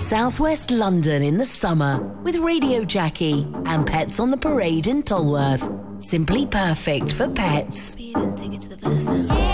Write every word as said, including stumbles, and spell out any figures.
Southwest London in the summer with Radio Jackie and Pets on the Parade in Tolworth. Simply perfect for pets. Take it to the past now.